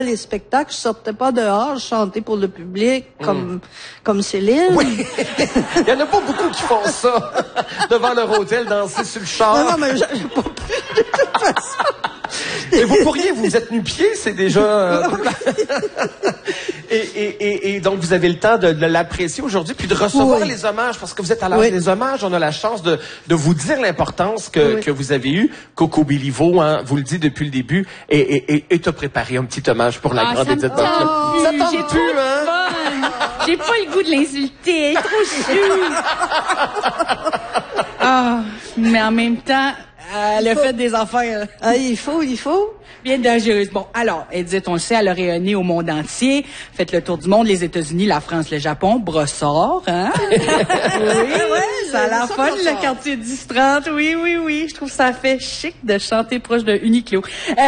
les spectacles, je sortais pas dehors, je chantais pour le public, comme Céline. Oui. Il y en a pas beaucoup qui font ça. Devant leur hôtel, danser sur le char. Non, mais j'ai pas pu de toute façon. Et vous pourriez vous êtes nu-pied, c'est déjà... Et donc, vous avez le temps de l'apprécier aujourd'hui, puis de recevoir les hommages, parce que vous êtes à l'âge des hommages. On a la chance de vous dire l'importance que vous avez eue. Coco Béliveau, hein, vous le dit depuis le début, et t'as préparé un petit hommage pour la grande Edith Butler. Ça tente plus, hein? J'ai pas le goût de l'insulter, trop chou. Mais en même temps, elle a fait des affaires. Ah, il faut. Bien dangereuse. Bon, alors, Edith, on le sait, elle a rayonné au monde entier, fait le tour du monde, les États-Unis, la France, le Japon, Brossard, hein? Oui, ça a l'air fun, le quartier 10-30, oui, je trouve ça fait chic de chanter proche de Uniqlo.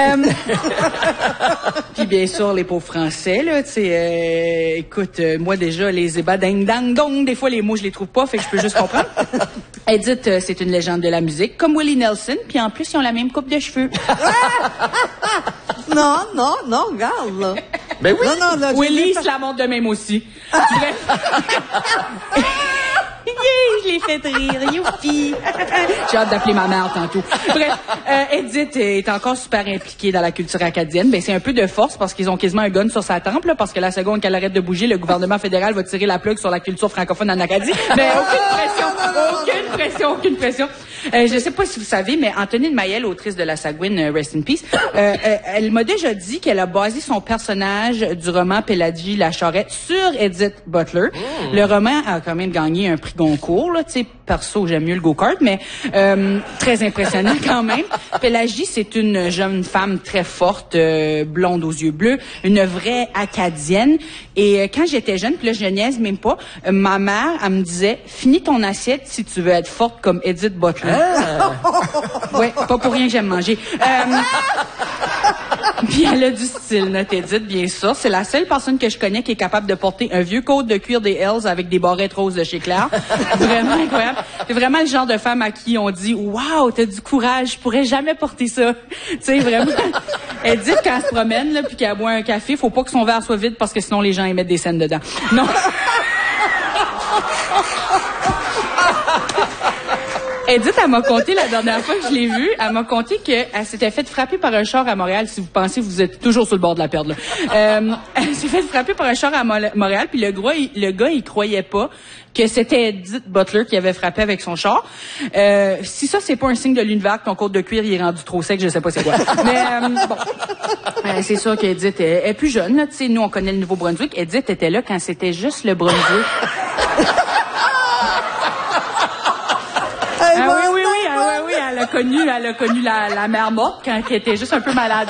Puis bien sûr, les pauvres Français, là, tu sais, écoute, moi déjà, les ébats ding-dang-dong, des fois les mots, je les trouve pas, fait que je peux juste comprendre. Edith, c'est une légende de la musique, comme Willie Nelson, puis en plus, ils ont la même coupe de cheveux. Non, regarde, là. Ben oui. Non, là, Willie se la montre de même aussi. Je l'ai fait rire, youpi! J'ai hâte d'appeler ma mère tantôt. Bref, Edith est encore super impliquée dans la culture acadienne. Ben, c'est un peu de force parce qu'ils ont quasiment un gun sur sa tempe, là, parce que la seconde qu'elle arrête de bouger, le gouvernement fédéral va tirer la plug sur la culture francophone en Acadie. Mais aucune pression. Je sais pas si vous savez, mais Antonine Maillet, autrice de La Sagouine, Rest in Peace, elle m'a déjà dit qu'elle a basé son personnage du roman Péladgie la Charrette sur Edith Butler. Le roman a quand même gagné un prix Goncourt, là, tu sais, perso, j'aime mieux le go-kart, mais très impressionnant quand même. Pélagie, c'est une jeune femme très forte, blonde aux yeux bleus, une vraie Acadienne. Et quand j'étais jeune, puis là, je niaise même pas, ma mère, elle me disait, finis ton assiette si tu veux être forte comme Edith Butler. Oui, pas pour rien que j'aime manger. Puis elle a du style, notre Edith, bien sûr. C'est la seule personne que je connais qui est capable de porter un vieux coat de cuir des Hells avec des barrettes roses de chez Claire. Vraiment incroyable. C'est vraiment le genre de femme à qui on dit « Wow, t'as du courage, je pourrais jamais porter ça. » Tu sais, vraiment. Edith, quand elle se promène, là, puis qu'elle boit un café, faut pas que son verre soit vide parce que sinon les gens y mettent des scènes dedans. Non. Edith, elle m'a conté la dernière fois que je l'ai vue, elle m'a conté qu'elle s'était fait frapper par un char à Montréal. Si vous pensez, vous êtes toujours sur le bord de la perte, là. Elle s'est fait frapper par un char à Montréal, puis le gars, il croyait pas que c'était Edith Butler qui avait frappé avec son char. Si ça, c'est pas un signe de l'univers que ton côte de cuir, il est rendu trop sec, je sais pas c'est quoi. Mais, bon. C'est sûr qu'Edith est plus jeune, là. Tu sais, nous, on connaît le Nouveau-Brunswick. Edith était là quand c'était juste le Brunswick. Oui, elle a connu la mère morte quand elle était juste un peu malade.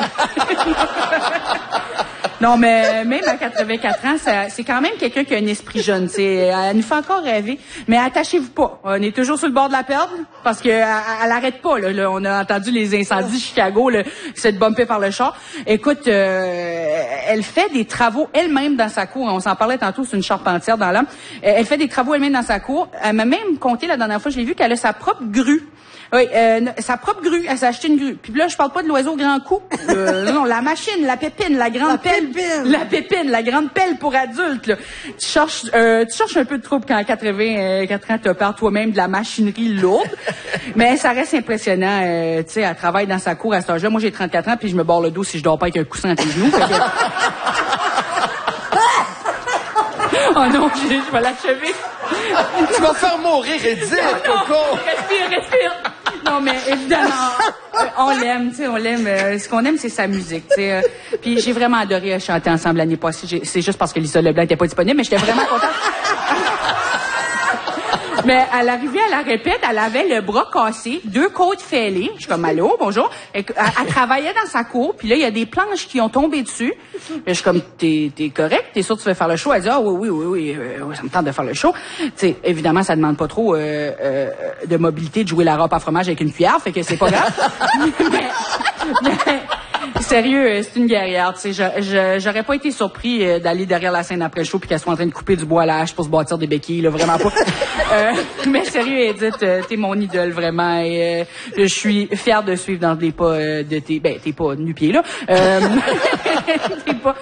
Non, mais même à 84 ans, c'est quand même quelqu'un qui a un esprit jeune. Elle nous fait encore rêver. Mais attachez-vous pas. On est toujours sur le bord de la perte parce que elle arrête pas. Là, on a entendu les incendies de Chicago, cette bumpée par le char. Écoute, elle fait des travaux elle-même dans sa cour. On s'en parlait tantôt, c'est une charpentière dans l'âme. Elle fait des travaux elle-même dans sa cour. Elle m'a même conté la dernière fois, je l'ai vu, qu'elle a sa propre grue. Oui, sa propre grue. Elle s'est acheté une grue. Puis là, je parle pas de l'oiseau grand cou. Non, la machine, la pépine, la grande pelle. La pépine, la grande pelle pour adultes, là. Tu cherches un peu de trouble quand à 84 ans, tu opères toi-même de la machinerie lourde. Mais ça reste impressionnant. Tu sais, elle travaille dans sa cour à cet âge-là. Moi, j'ai 34 ans, puis je me barre le dos si je dors pas avec un coussin à tes genoux. Oh non, je vais l'achever. Tu vas faire mourir Edith, Coco. Respire. Non, mais évidemment, on l'aime, tu sais, on l'aime. Ce qu'on aime, c'est sa musique, tu sais. Puis j'ai vraiment adoré chanter ensemble l'année passée. C'est juste parce que Lisa Leblanc était pas disponible, mais j'étais vraiment contente. Mais à l'arrivée à la répète, elle avait le bras cassé, 2 côtes fêlées. Je suis comme, allô, bonjour. Elle travaillait dans sa cour, puis là, il y a des planches qui ont tombé dessus. Je suis comme, t'es correct? T'es sûr que tu veux faire le show? Elle dit, ah oui, ça me tente de faire le show. Tu sais, évidemment, ça demande pas trop de mobilité de jouer la râpe à fromage avec une cuillère, fait que c'est pas grave. mais Sérieux, c'est une guerrière. Tu sais, j'aurais pas été surpris d'aller derrière la scène après le show puis qu'elle soit en train de couper du bois à la hache pour se bâtir des béquilles, là, vraiment pas. Mais sérieux, Edith, t'es mon idole vraiment. Et je suis fière de suivre dans les pas de tes pas nu-pieds là. T'es pas